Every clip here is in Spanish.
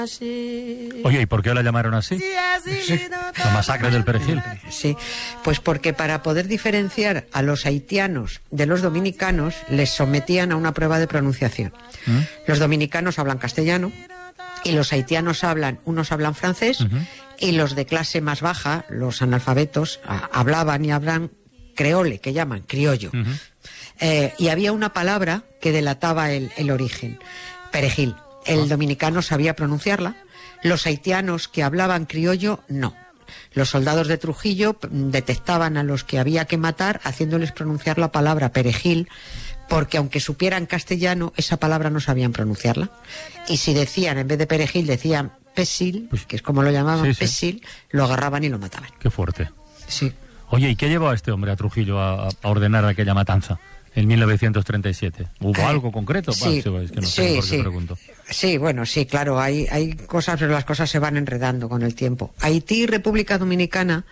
Oye, ¿y por qué la llamaron así? Sí. La masacre del Perejil. Sí, pues porque para poder diferenciar a los haitianos de los dominicanos, les sometían a una prueba de pronunciación. Los dominicanos hablan castellano y los haitianos unos hablan francés, y los de clase más baja, los analfabetos, hablaban y hablan creole, que llaman criollo. Y había una palabra que delataba el origen, perejil. El dominicano sabía pronunciarla, los haitianos que hablaban criollo, no. Los soldados de Trujillo detectaban a los que había que matar haciéndoles pronunciar la palabra perejil, porque aunque supieran castellano, esa palabra no sabían pronunciarla. Y si decían, en vez de perejil, decían pesil, que es como lo llamaban, pesil, lo agarraban y lo mataban. Qué fuerte. Sí. Oye, ¿y qué llevó a este hombre, a Trujillo, a ordenar aquella matanza en 1937? ¿Hubo algo concreto? Sí, es que no sé por qué pregunto. Sí, bueno, sí, claro, hay cosas, pero las cosas se van enredando con el tiempo. Haití y República Dominicana,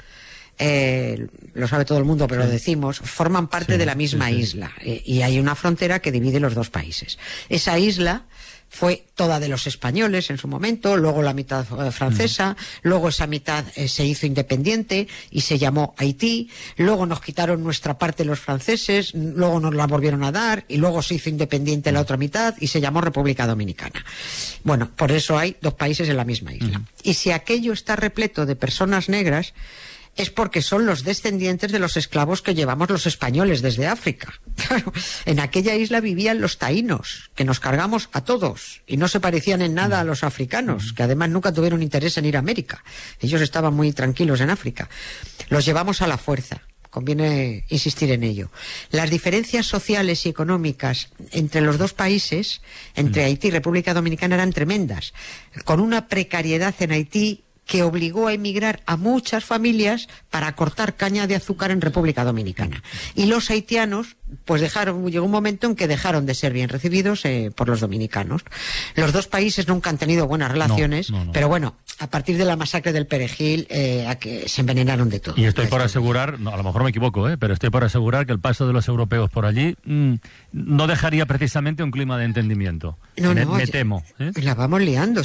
lo sabe todo el mundo, pero lo decimos, forman parte de la misma isla. Y hay una frontera que divide los dos países. Esa isla fue toda de los españoles en su momento, luego la mitad francesa, luego esa mitad se hizo independiente y se llamó Haití, luego nos quitaron nuestra parte los franceses, luego nos la volvieron a dar y luego se hizo independiente la otra mitad y se llamó República Dominicana. Bueno, por eso hay dos países en la misma isla. Y si aquello está repleto de personas negras, es porque son los descendientes de los esclavos que llevamos los españoles desde África. En aquella isla vivían los taínos, que nos cargamos a todos, y no se parecían en nada a los africanos, que además nunca tuvieron interés en ir a América. Ellos estaban muy tranquilos en África. Los llevamos a la fuerza. Conviene insistir en ello. Las diferencias sociales y económicas entre los dos países, entre Haití y República Dominicana, eran tremendas, con una precariedad en Haití que obligó a emigrar a muchas familias para cortar caña de azúcar en República Dominicana. Y los haitianos, pues llegó un momento en que dejaron de ser bien recibidos por los dominicanos. Los dos países nunca han tenido buenas relaciones, pero bueno, a partir de la masacre del Perejil, que se envenenaron de todo. Y estoy por asegurar, a lo mejor me equivoco, pero estoy por asegurar que el paso de los europeos por allí no dejaría precisamente un clima de entendimiento. Me temo. La vamos liando,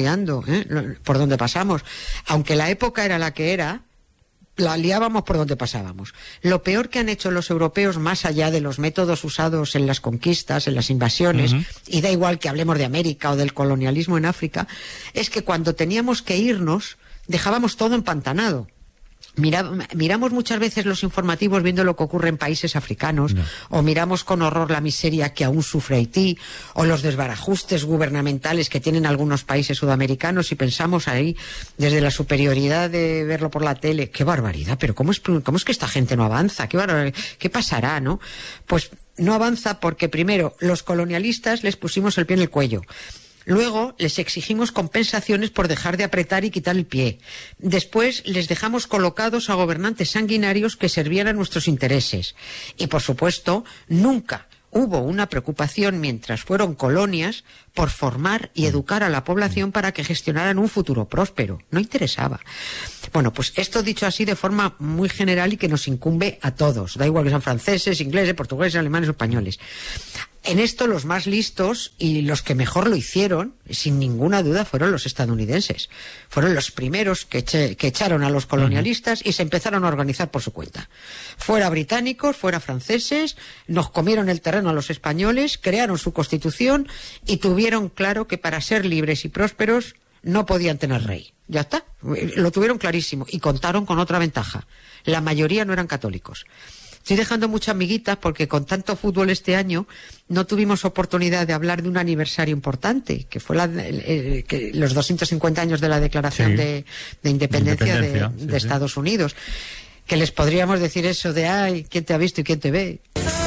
por donde pasamos. Aunque la época era la que era, la liábamos por donde pasábamos. Lo peor que han hecho los europeos, más allá de los métodos usados en las conquistas, en las invasiones, y da igual que hablemos de América o del colonialismo en África, es que cuando teníamos que irnos, dejábamos todo empantanado. Miramos muchas veces los informativos viendo lo que ocurre en países africanos, o miramos con horror la miseria que aún sufre Haití, o los desbarajustes gubernamentales que tienen algunos países sudamericanos, y pensamos ahí, desde la superioridad de verlo por la tele, ¡qué barbaridad! Pero ¿cómo es que esta gente no avanza? ¿Qué pasará, no? Pues no avanza porque, primero, los colonialistas les pusimos el pie en el cuello. Luego les exigimos compensaciones por dejar de apretar y quitar el pie. Después les dejamos colocados a gobernantes sanguinarios que servían a nuestros intereses. Y por supuesto, nunca hubo una preocupación mientras fueron colonias por formar y educar a la población para que gestionaran un futuro próspero. No interesaba. Bueno, pues esto dicho así de forma muy general y que nos incumbe a todos. Da igual que sean franceses, ingleses, portugueses, alemanes o españoles. En esto los más listos y los que mejor lo hicieron, sin ninguna duda, fueron los estadounidenses. Fueron los primeros que echaron a los colonialistas y se empezaron a organizar por su cuenta. Fuera británicos, fuera franceses, nos comieron el terreno a los españoles, crearon su constitución y tuvieron claro que para ser libres y prósperos no podían tener rey. Ya está, lo tuvieron clarísimo y contaron con otra ventaja. La mayoría no eran católicos. Estoy dejando muchas miguitas porque con tanto fútbol este año no tuvimos oportunidad de hablar de un aniversario importante, que fue los 250 años de la Declaración de Independencia de Estados Unidos. Que les podríamos decir eso de, ay, ¿quién te ha visto y quién te ve?